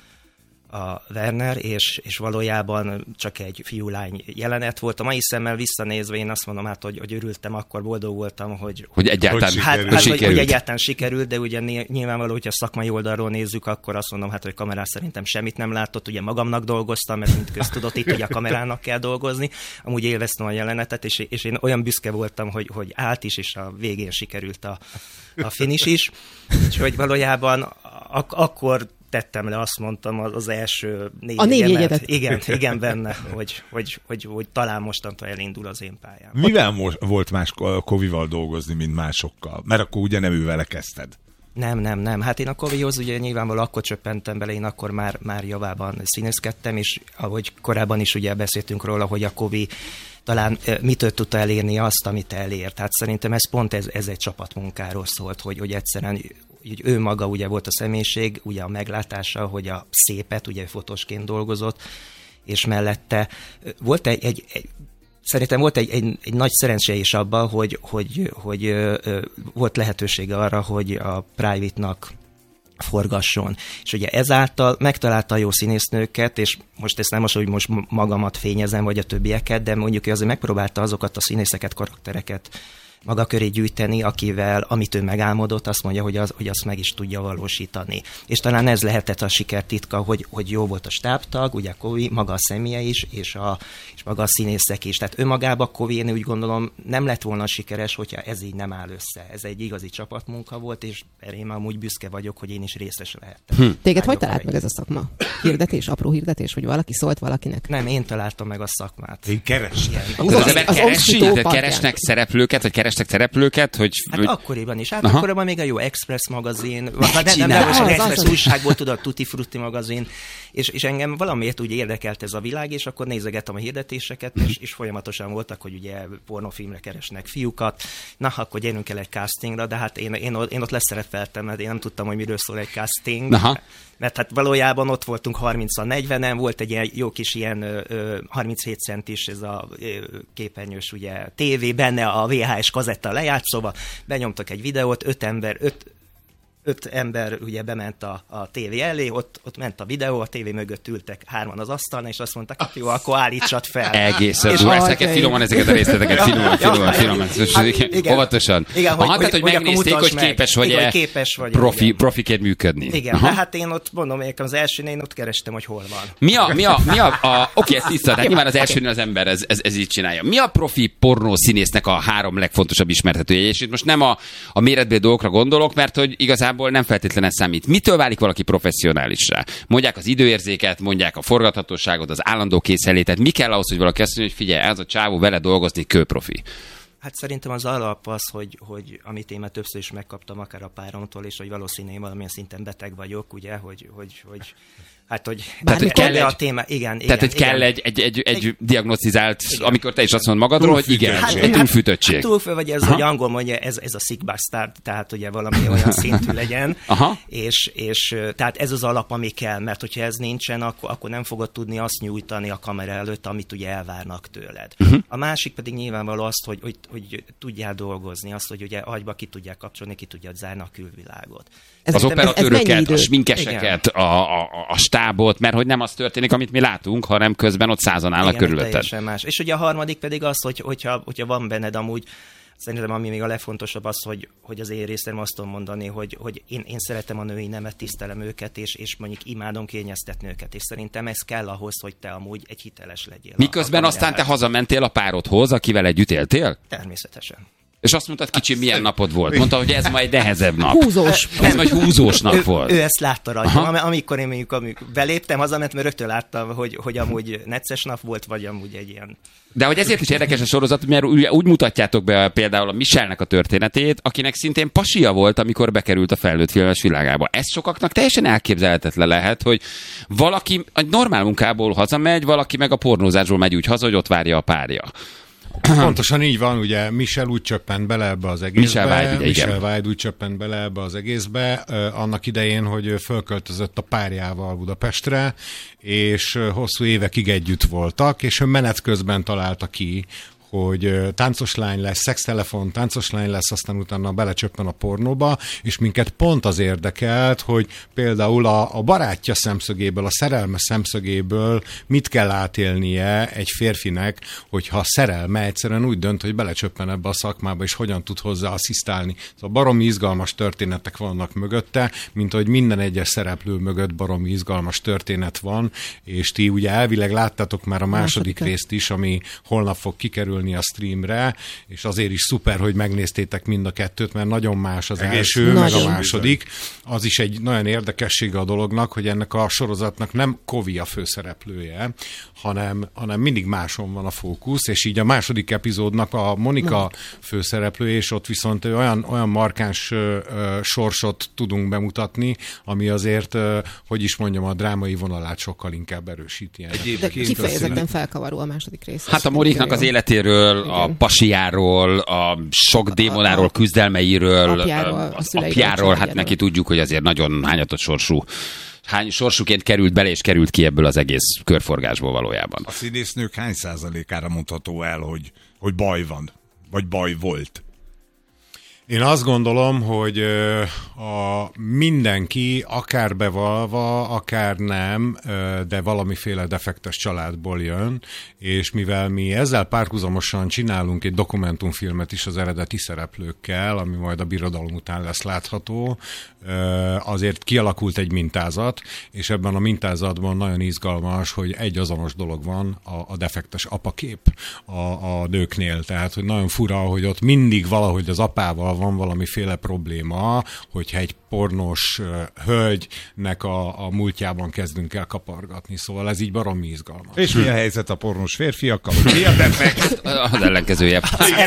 a Werner, és valójában csak egy fiú-lány jelenet volt. A mai szemmel visszanézve én azt mondom, hogy örültem, akkor boldog voltam, hogy egyáltalán hogy egyáltalán sikerült, de ugye nyilvánvaló, hogyha szakmai oldalról nézzük, akkor azt mondom, hogy kamerás szerintem semmit nem látott, ugye magamnak dolgoztam, mert mint köztudott, itt ugye a kamerának kell dolgozni. Amúgy élveztem a jelenetet, és én olyan büszke voltam, hogy állt is, és a végén sikerült a finish is. És hogy valójában akkor tettem le, azt mondtam, az első 4 jegyemet. Igen, benne, hogy talán mostantól elindul az én pályám. Mivel volt más Kovival dolgozni, mint másokkal? Mert akkor ugye nem ővele kezdted. Nem. Hát én a Kovihoz ugye nyilvánvalóan akkor csöppentem bele, én akkor már javában színészkedtem, és ahogy korábban is ugye beszéltünk róla, hogy a Kovi talán mitől tudta elérni azt, amit elért. Tehát szerintem ez egy csapatmunkáról szólt, hogy egyszerűen hogy ő maga ugye volt a személyiség, ugye a meglátása, hogy a szépet, ugye fotósként dolgozott, és mellette volt szerintem volt egy nagy szerencse is abban, hogy volt lehetősége arra, hogy a Private-nak forgasson. És ugye ezáltal megtalálta a jó színésznőket, és most ezt nem az, hogy most magamat fényezem, vagy a többieket, de mondjuk ő azért megpróbálta azokat a színészeket, karaktereket maga köré gyűjteni, amit ő megálmodott, azt mondja, hogy azt meg is tudja valósítani. És talán ez lehetett a siker titka, hogy jó volt a stábtag, ugye Kovi, maga a személye is, és maga a színészek is. Tehát önmagában Kovi, én úgy gondolom, nem lett volna sikeres, hogyha ez így nem áll össze. Ez egy igazi csapatmunka volt, és én amúgy büszke vagyok, hogy én is részes lehettem. Téged hogy talált meg ez a szakma? Hirdetés, apró hirdetés, hogy valaki szólt valakinek? Nem, én találtam meg a szakmát. Én kerestem. Az ember keresnek szereplőket, vagy kerestek szereplőket, hogy... Hát akkoriban is. Akkoriban még a Jó Express magazin, nem az Express újságból, tudod, Tutti Frutti magazin, és engem valamiért úgy érdekelt ez a világ, és akkor nézegettem a hirdetéseket, és folyamatosan voltak, hogy ugye pornófilmre keresnek fiúkat, akkor gyerünk el egy castingra, de hát én ott leszerepeltem, mert én nem tudtam, hogy miről szól egy casting. Mert hát valójában ott voltunk 30-40-en, volt egy ilyen jó kis ilyen 37 centis ez a képernyős ugye tévé, benne a VHS kazetta lejátszóba, benyomtak egy videót, 5 ember ugye bement a tévé elé, ott ment a videó, a tévé mögött ültek 3 az asztalon, és azt mondták, hogy jó, akkor állítsad fel. Egészen ezeket finoman, ezeket a részleteket finoman. Óvatosan. Tehát, hogy megnézték, hogy képes vagy profiként működni. Igen, de hát én ott mondom, az elsőnél én ott kerestem, hogy hol van. Oké, ez tiszta, tehát nyilván az elsőnél az ember ez így csinálja. Mi a profi pornó színésznek a 3 legfontosabb ismertetője? És itt most nem a méretbeli dolgokra gondolok, mert hogy igazából nem feltétlenül számít. Mitől válik valaki professzionálissá? Mondják az időérzéket, mondják a forgathatóságot, az állandó készenlétet. Mi kell ahhoz, hogy valaki azt mondja, hogy figyelj, ez a csávó vele dolgozni, kőprofi? Hát szerintem az alap az, hogy amit én már többször is megkaptam akár a páromtól, és hogy valószínűleg én valamilyen szinten beteg vagyok, ugye, hogy kell a téma, igen. Tehát, kell egy diagnosztizált, amikor te is azt mondod magadról, hogy igen, túlfűtöttség. Túlfő, vagy ez, hogy angol mondja, ez a sick bastard, tehát ugye valami olyan szintű legyen, és tehát ez az alap, ami kell, mert hogyha ez nincsen, akkor nem fogod tudni azt nyújtani a kamera előtt, amit ugye elvárnak tőled. A másik pedig nyilvánvaló azt, hogy tudjál dolgozni, azt, hogy ugye agyba ki tudják kapcsolni, ki tudják zárni a külvilágot. Az operatőröket, a sminkeseket, a stábot, mert hogy nem az történik, amit mi látunk, hanem közben ott 100-an állnak körülötted. Teljesen más. És ugye a harmadik pedig az, hogyha van benned amúgy, szerintem ami még a legfontosabb az, hogy az én részemről azt tudom mondani, hogy én szeretem a női nemet, tisztelem őket, és mondjuk imádom kényeztetni őket, és szerintem ez kell ahhoz, hogy te amúgy egy hiteles legyél. Miközben aztán te hazamentél a párodhoz, akivel együtt éltél? Természetesen. És azt mondtad, kicsi, milyen napod volt? Mondta, hogy ez majd nehezebb nap. Húzós. Ez majd húzós nap volt. Ő ezt látta rajta. Amikor én beléptem, hazament, mert rögtön láttam, hogy amúgy necces nap volt, vagy amúgy egy ilyen... De hogy ezért is érdekes a sorozat, mert úgy mutatjátok be például a Michelnek a történetét, akinek szintén pasia volt, amikor bekerült a felnőtt filmes világába. Ez sokaknak teljesen elképzelhetetlen lehet, hogy valaki a normál munkából hazamegy, valaki meg a pornózásból megy úgy haza, hogy ott várja a párja. Pontosan így van, ugye Michel úgy csöppent bele ebbe az egészbe. Michel Vájd úgy csöppent bele ebbe az egészbe, annak idején, hogy fölköltözött a párjával Budapestre, és hosszú évekig együtt voltak, és ő menet közben találta ki, hogy táncoslány lesz, szextelefon, táncoslány lesz, aztán utána belecsöppen a pornóba, és minket pont az érdekelt, hogy például a barátja szemszögéből, a szerelme szemszögéből mit kell átélnie egy férfinek, hogyha a szerelme egyszerűen úgy dönt, hogy belecsöppen ebbe a szakmába, és hogyan tud hozzá asszisztálni. Szóval baromi izgalmas történetek vannak mögötte, mint hogy minden egyes szereplő mögött baromi izgalmas történet van, és ti ugye elvileg láttátok már a második részt is, ami holnap fog kikerülni a streamre, és azért is szuper, hogy megnéztétek mind a kettőt, mert nagyon más az első, meg a második. Az is egy nagyon érdekessége a dolognak, hogy ennek a sorozatnak nem Kovi a főszereplője, hanem mindig máson van a fókusz, és így a második epizódnak a Monika főszereplője, és ott viszont olyan markáns sorsot tudunk bemutatni, ami azért, hogy is mondjam, a drámai vonalát sokkal inkább erősíti. De kifejezetten felkavaró a második rész. Hát a Moniknak az életéről, a pasiáról, a sok démonáról, küzdelmeiről, apjáról, hát neki tudjuk, hogy azért nagyon hányatott sorsú. Hány sorsuként került bele és került ki ebből az egész körforgásból valójában. A színésznők hány százalékára mondható el, hogy baj van, vagy baj volt? Én azt gondolom, hogy mindenki, akár bevalva, akár nem, de valamiféle defektes családból jön, és mivel mi ezzel párhuzamosan csinálunk egy dokumentumfilmet is az eredeti szereplőkkel, ami majd a birodalom után lesz látható, azért kialakult egy mintázat, és ebben a mintázatban nagyon izgalmas, hogy egy azonos dolog van, a defektes apakép a nőknél. Tehát, hogy nagyon fura, hogy ott mindig valahogy az apával van valamiféle probléma, hogyha egy pornós hölgynek a múltjában kezdünk el kapargatni. Szóval ez így baromi izgalmas. És mi a helyzet a pornós férfiakkal? Mi a defekt? Az ellenkezője.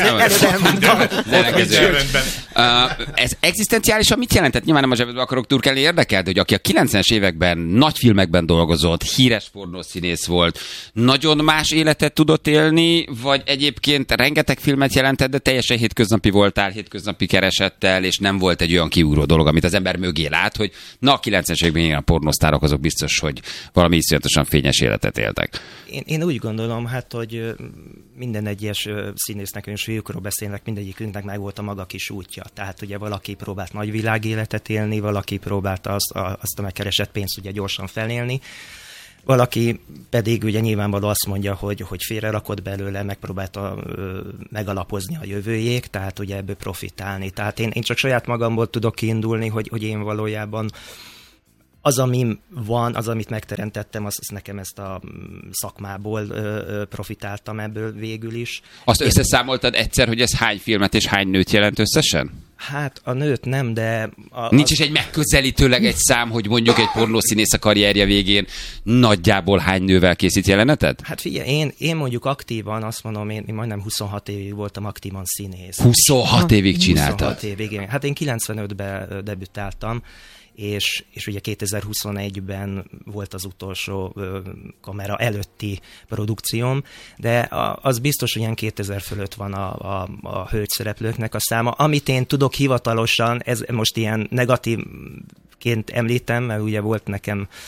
Ez egzisztenciálisan mit jelentett? Nyilván nem a zsebedbe akarok turkálni, érdekelt, hogy aki a 90-es években nagy filmekben dolgozott, híres pornószínész volt, nagyon más életet tudott élni, vagy egyébként rengeteg filmet jelentett, de teljesen hétköznapi voltál, hétköznapi keresettel, és nem volt egy olyan kiugró dolog, amit az ember mögé lát, hogy na a 90-es években a pornósztárok azok biztos, hogy valami iszonyatosan fényes életet éltek. Én úgy gondolom, hát, hogy minden egyes színésznek, és fiúkról beszélnek, mindegyikünknek meg volt a maga kis útja. Tehát ugye valaki próbált nagy világéletet élni, valaki próbált azt a megkeresett pénzt ugye gyorsan felélni, valaki pedig ugye nyilvánvalóan azt mondja, hogy félrerakott belőle, megpróbálta megalapozni a jövőjét, tehát ugye ebből profitálni. Tehát én csak saját magamból tudok kiindulni, hogy én valójában az, ami van, az, amit megteremtettem, az nekem ezt a szakmából profitáltam ebből végül is. Azt összeszámoltad egyszer, hogy ez hány filmet és hány nőt jelent összesen? Hát a nőt nem, de... Nincs is egy megközelítőleg egy szám, hogy mondjuk egy pornószínész a karrierje végén nagyjából hány nővel készít jelenetet? Hát figyelj, én mondjuk aktívan, azt mondom, én majdnem 26 évig voltam aktívan színész. 26 évig csináltad? 26 évig, igen. Hát én 95-ben debütáltam, és ugye 2021-ben volt az utolsó kamera előtti produkcióm, de az biztos, hogy ilyen 2000 fölött van a hölgyszereplőknek a száma. Amit én tudok hivatalosan, ez most ilyen negatívként említem, mert ugye volt nekem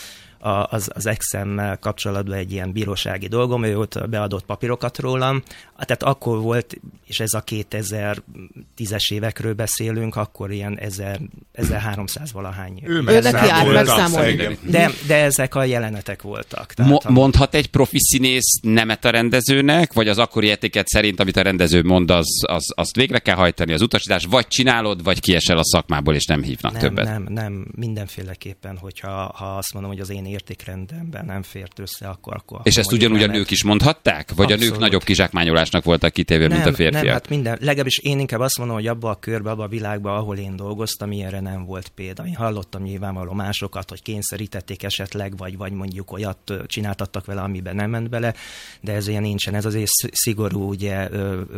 az exemmel kapcsolatban egy ilyen bírósági dolgom, ő ott beadott papírokat rólam, tehát akkor volt, és ez a 2010-es évekről beszélünk, akkor ilyen 1300 valahány. Ő neki jár megszámolni. De ezek a jelenetek voltak. Mondhat egy profi színész nemet a rendezőnek, vagy az akkori etikett szerint, amit a rendező mond, azt végre kell hajtani, az utasítás, vagy csinálod, vagy kiesel a szakmából, és nem hívnak többet? Nem, mindenféleképpen, hogyha azt mondom, hogy az én értékrendemben nem fért össze, akkor és ezt ugyanúgy a nők is mondhatták? Vagy abszolút. A nők nagyobb kizsákmányolásnak voltak kitéve, mint a férfiak? Nem, hát legalábbis én inkább azt mondom, hogy abba a körbe, abba a világba, ahol én dolgoztam, ilyenre nem volt példa. Én hallottam nyilvánvaló másokat, hogy kényszerítették esetleg, vagy mondjuk olyat csináltattak vele, amiben nem ment bele, de ez ilyen nincsen. Ez azért szigorú, ugye,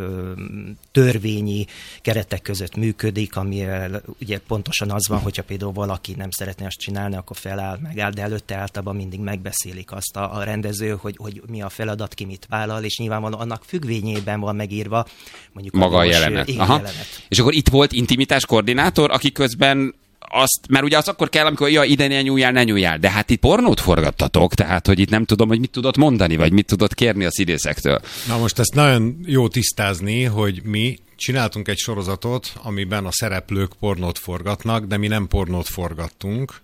törvényi keretek között működik, ami ugye pontosan az van, hogyha például valaki nem szeretne azt csinálni, akkor feláll, megáll, de előtte általában mindig megbeszélik azt a rendező, hogy mi a feladat, ki mit vállal, és nyilvánvalóan annak függvényében van megírva mondjuk maga a jelenet. Jelenet. És akkor itt volt intimitás koordinátor, aki közben mert ugye az akkor kell, amikor ide ne nyúljál, de hát itt pornót forgattatok, tehát hogy itt nem tudom, hogy mit tudott mondani, vagy mit tudott kérni a színészektől. Na most ezt nagyon jó tisztázni, hogy mi csináltunk egy sorozatot, amiben a szereplők pornót forgatnak, de mi nem pornót forgattunk,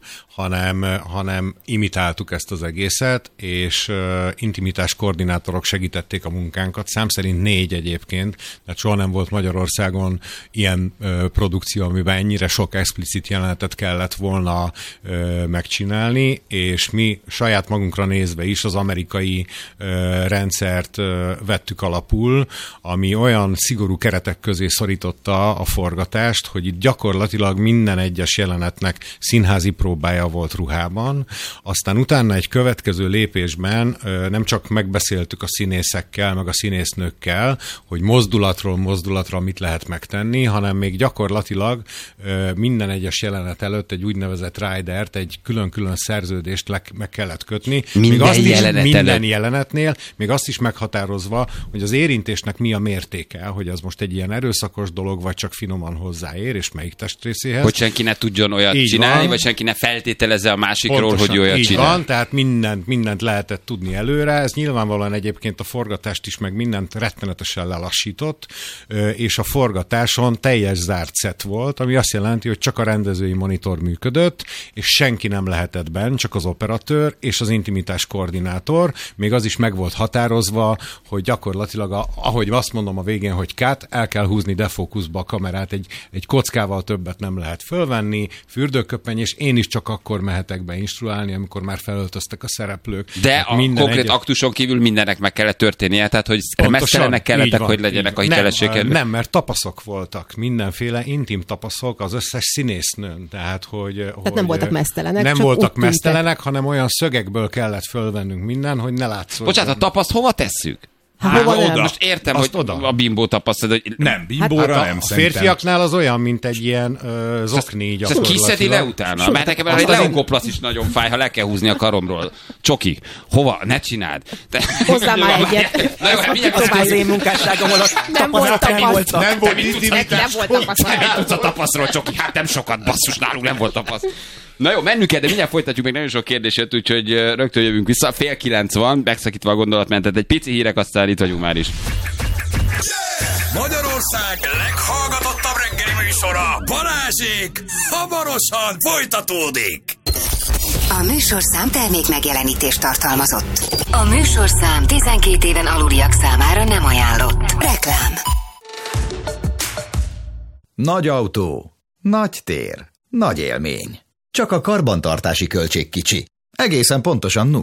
hanem imitáltuk ezt az egészet, és intimitás koordinátorok segítették a munkánkat. Szám szerint 4 egyébként, tehát soha nem volt Magyarországon ilyen produkció, amiben ennyire sok explicit jelenetet kellett volna megcsinálni, és mi saját magunkra nézve is az amerikai rendszert vettük alapul, ami olyan szigorú keretek közé szorította a forgatást, hogy itt gyakorlatilag minden egyes jelenetnek színházi próbája volt ruhában. Aztán utána egy következő lépésben nem csak megbeszéltük a színészekkel, meg a színésznőkkel, hogy mozdulatra mit lehet megtenni, hanem még gyakorlatilag minden egyes jelenet előtt egy úgynevezett ridert, egy külön-külön szerződést meg kellett kötni. Minden jelenetnél, még azt is meghatározva, hogy az érintésnek mi a mértéke, hogy az most egy ilyen erőszakos dolog, vagy csak finoman hozzáér, és melyik testrészéhez. Hogy senki ne tudjon olyat így csinálni, van. Vagy senki ne feltételezze a másikról, pontosan, hogy olyat csinál. Van, tehát mindent lehetett tudni előre. Ez nyilvánvalóan egyébként a forgatást is, meg mindent rettenetesen lelassított, és a forgatáson teljes zárt szett volt, ami azt jelenti, hogy csak a rendezői monitor működött, és senki nem lehetett benn, csak az operatőr és az intimitás koordinátor. Még az is meg volt határozva, hogy gyakorlatilag, ahogy azt mondom a végén, hogy cut, el kell húzni defókuszba a kamerát, egy kockával többet nem lehet fölvenni, fürdőköpeny, és én is csak akkor mehetek be instruálni, amikor már felöltöztek a szereplők. De a konkrét aktuson kívül mindennek meg kellett történnie, tehát hogy mesztelenek kellettek, hogy legyenek a hitelességek. Nem, mert tapaszok voltak, mindenféle intim tapaszok az összes színésznőn, tehát hogy nem voltak mesztelenek. Nem voltak mesztelenek, hanem olyan szögekből kellett fölvennünk minden, hogy ne látszódjon. Bocsánat, a tapaszt hova tesszük? Oda. Most értem, azt hogy oda. A bimbó tapasztalt, hogy... Nem, bimbóra nem a férfiaknál az olyan, mint egy ilyen zokni gyakorlatilag. Kiszedi le utána? Mert nekem egy leonkoplasz is nagyon fáj, ha le kell húzni a karomról. Csoki, hova? Ne csináld. Hozzá már egyet. Az az én munkásságom, nem volt tapaszt. Nem volt tapaszt. Nem tudsz a tapasztról, Csoki. Hát nem sokat, basszus, nálunk nem volt tapaszt. Na jó, mennünk kell, de mindjárt folytatjuk, még nagyon sok kérdés jött, úgyhogy rögtön jövünk vissza. 8:30 van, megszakítva a gondolatmentet. Egy pici hírek, aztán itt vagyunk már is. Magyarország leghallgatottabb reggeli műsora, Balázsék, hamarosan folytatódik. A műsorszám termék megjelenítést tartalmazott. A műsorszám 12 éven aluliak számára nem ajánlott. Reklám. Nagy autó, nagy tér, nagy élmény. Csak a karbantartási költség kicsi. Egészen pontosan 0.